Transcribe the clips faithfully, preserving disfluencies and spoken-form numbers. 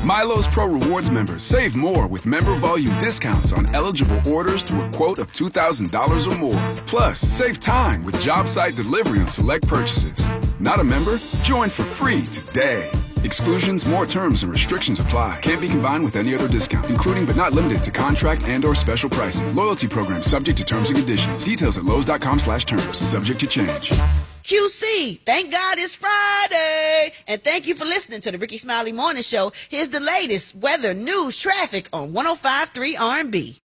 Milo's Pro Rewards members save more with member volume discounts on eligible orders through a quote of two thousand dollars or more. Plus, save time with job site delivery on select purchases. Not a member? Join for free today. Exclusions, more terms, and restrictions apply. Can't be combined with any other discount, including but not limited to contract and or special pricing. Loyalty program subject to terms and conditions. Details at Lowe's.com slash terms. Subject to change. Q C, thank God it's Friday. And thank you for listening to the Ricky Smiley Morning Show. Here's the latest weather, news, traffic on one oh five point three R and B.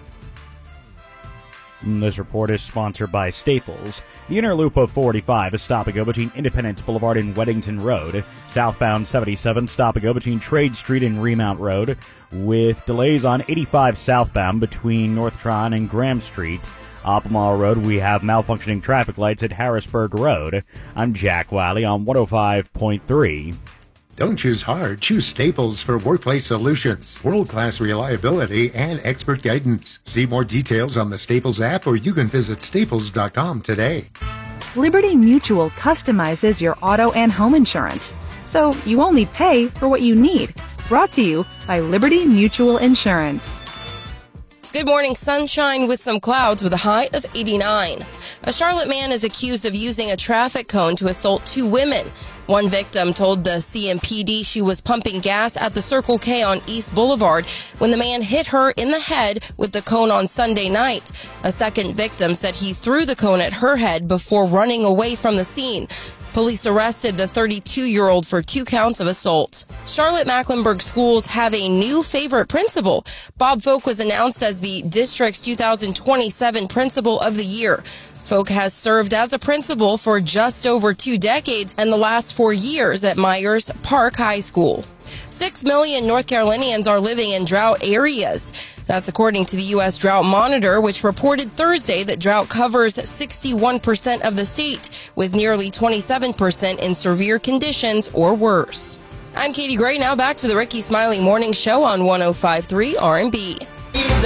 This report is sponsored by Staples. The inner loop of forty-five is stop-and-go between Independence Boulevard and Weddington Road. Southbound seventy-seven, stop-and-go between Trade Street and Remount Road, with delays on eighty-five southbound between North Tryon and Graham Street. Albemarle Road, we have malfunctioning traffic lights at Harrisburg Road. I'm Jack Wiley on one oh five point three. Don't choose hard. Choose Staples for workplace solutions, world-class reliability, and expert guidance. See more details on the Staples app, or you can visit staples dot com today. Liberty Mutual customizes your auto and home insurance, so you only pay for what you need. Brought to you by Liberty Mutual Insurance. Good morning, sunshine with some clouds with a high of eighty-nine. A Charlotte man is accused of using a traffic cone to assault two women. One victim told the C M P D she was pumping gas at the Circle K on East Boulevard when the man hit her in the head with the cone on Sunday night. A second victim said he threw the cone at her head before running away from the scene. Police arrested the thirty-two-year-old for two counts of assault. Charlotte-Mecklenburg schools have a new favorite principal. Bob Folk was announced as the district's two thousand twenty-seven Principal of the Year. Folk has served as a principal for just over two decades and the last four years at Myers Park High School. Six million North Carolinians are living in drought areas. That's according to the U S Drought Monitor, which reported Thursday that drought covers sixty-one percent of the state, with nearly twenty-seven percent in severe conditions or worse. I'm Katie Gray. Now back to the Ricky Smiley Morning Show on one oh five point three R and B.